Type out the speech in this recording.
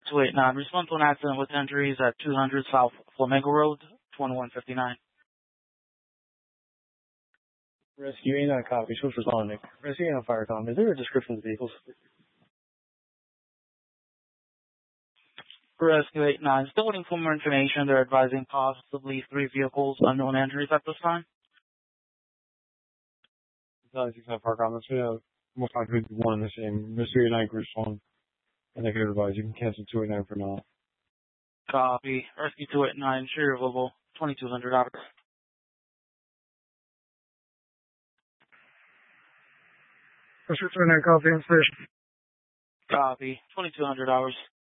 289. Respond to an accident with injuries at 200 South Flamingo Road, 2159. Rescue 89 copy. Social responding. Rescue 89 Firecom. Is there a description of the vehicles? Rescue 89. Still waiting for more information. They're advising possibly 3 vehicles, unknown injuries at this time. 969 Firecom. Let's see most likely one the same. Rescue 89 Group 1. And they can advise you can cancel 289 for now. Copy. Rescue 289. Sure, available. $2,200. Rescue 289 copy. Information. Copy. $2,200.